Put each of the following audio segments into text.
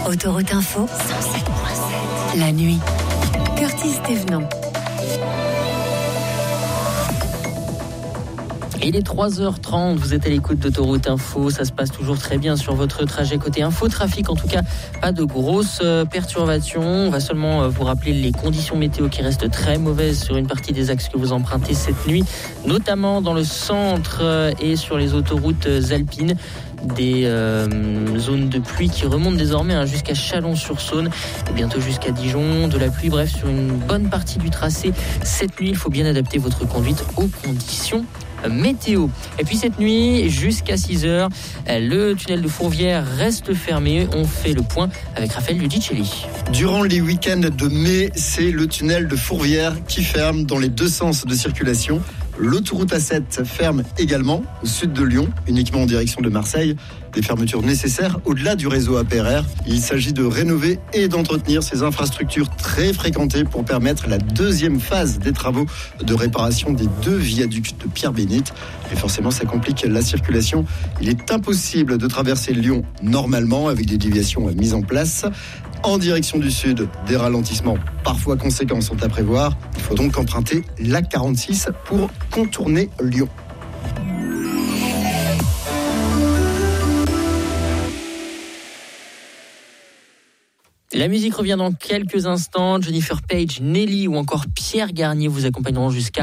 Autoroute Info, 107.7. La nuit. Curtis Thévenant. Il est 3h30, vous êtes à l'écoute d'Autoroute Info, ça se passe toujours très bien sur votre trajet côté info, trafic en tout cas, pas de grosses perturbations. On va seulement vous rappeler les conditions météo qui restent très mauvaises sur une partie des axes que vous empruntez cette nuit, notamment dans le centre et sur les autoroutes alpines. Des zones de pluie qui remontent désormais jusqu'à Chalon-sur-Saône et bientôt jusqu'à Dijon. De la pluie, bref, sur une bonne partie du tracé. Cette nuit, il faut bien adapter votre conduite aux conditions météo. Et puis cette nuit, jusqu'à 6h, le tunnel de Fourvière reste fermé. On fait le point avec Raphaël Ludicelli. Durant les week-ends de mai, c'est le tunnel de Fourvière qui ferme dans les deux sens de circulation. L'autoroute A7 ferme également au sud de Lyon, uniquement en direction de Marseille. Des fermetures nécessaires au-delà du réseau APRR. Il s'agit de rénover et d'entretenir ces infrastructures très fréquentées pour permettre la deuxième phase des travaux de réparation des deux viaducs de Pierre-Bénite. Et forcément, ça complique la circulation. Il est impossible de traverser Lyon normalement avec des déviations mises en place. En direction du sud, des ralentissements parfois conséquents sont à prévoir. Il faut donc emprunter l'A46 pour contourner Lyon. La musique revient dans quelques instants. Jennifer Page, Nelly ou encore Pierre Garnier vous accompagneront jusqu'à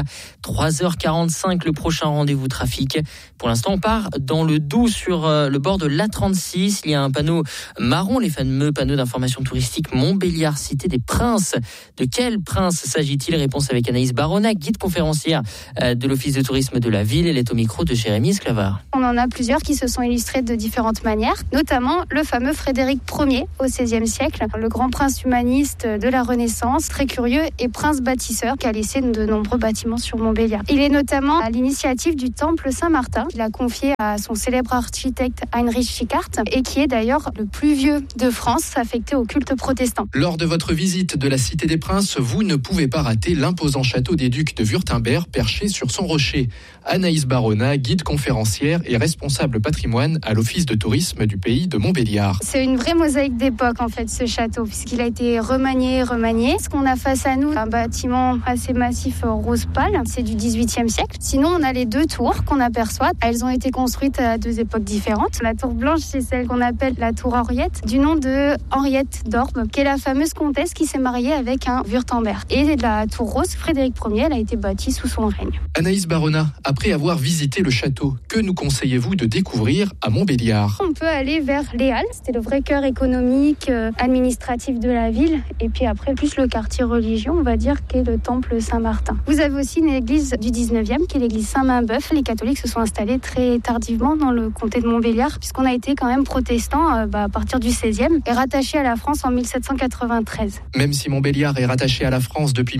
3h45. Le prochain rendez-vous trafic. Pour l'instant, on part dans le Doubs sur le bord de l'A36. Il y a un panneau marron, les fameux panneaux d'information touristique Montbéliard, Cité des Princes. De quel prince s'agit-il? Réponse avec Anaïs Barona, guide conférencière de l'Office de tourisme de la ville. Elle est au micro de Jérémy Esclavard. On en a plusieurs qui se sont illustrés de différentes manières, notamment le fameux Frédéric Ier au XVIe siècle. Le grand prince humaniste de la Renaissance, très curieux et prince bâtisseur qui a laissé de nombreux bâtiments sur Montbéliard. Il est notamment à l'initiative du temple Saint-Martin qu'il a confié à son célèbre architecte Heinrich Schickhardt et qui est d'ailleurs le plus vieux de France affecté au culte protestant. Lors de votre visite de la Cité des Princes, vous ne pouvez pas rater l'imposant château des Ducs de Wurtemberg perché sur son rocher. Anaïs Barona, guide conférencière et responsable patrimoine à l'Office de tourisme du pays de Montbéliard. C'est une vraie mosaïque d'époque en fait ce château puisqu'il a été remanié. Ce qu'on a face à nous, un bâtiment assez massif rose pâle, c'est du XVIIIe siècle. Sinon on a les deux tours qu'on aperçoit. Elles ont été construites à deux époques différentes. La tour blanche c'est celle qu'on appelle la tour Henriette, du nom de Henriette d'Orbe, qui est la fameuse comtesse qui s'est mariée avec un Wurtemberg. Et la tour rose, Frédéric Ier, elle a été bâtie sous son règne. Anaïs Barona, après avoir visité le château, que nous conseillez-vous de découvrir à Montbéliard? On peut aller vers les Halles, c'était le vrai cœur économique, administratif de la ville. Et puis après, plus le quartier religieux, on va dire, qu'est le temple Saint-Martin. Vous avez aussi une église du 19e, qui est l'église Saint-Main-Bœuf. Les catholiques se sont installés très tardivement dans le comté de Montbéliard, puisqu'on a été quand même protestant à partir du 16e et rattaché à la France en 1793. Même si Montbéliard est rattaché à la France depuis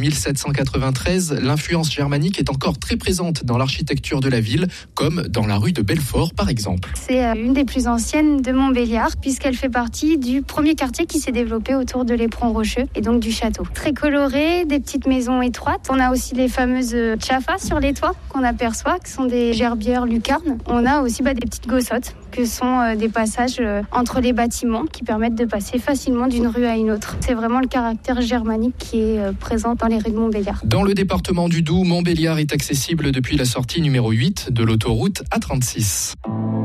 1793, l'influence germanique est encore très présente dans l'architecture de la ville, comme dans la rue de Belfort par exemple. C'est une des plus anciennes de Montbéliard, puisqu'elle fait partie du premier quartier qui s'est développé autour de l'Éperon rocheux et donc du château. Très coloré, des petites maisons étroites. On a aussi les fameuses tchafas sur les toits qu'on aperçoit, qui sont des gerbières lucarnes. On a aussi des petites gossottes, que sont des passages entre les bâtiments qui permettent de passer facilement d'une rue à une autre. C'est vraiment le caractère germanique qui est présent dans les rues de Montbéliard. Dans le département du Doubs, Montbéliard est accessible depuis la sortie numéro 8 de l'autoroute A36.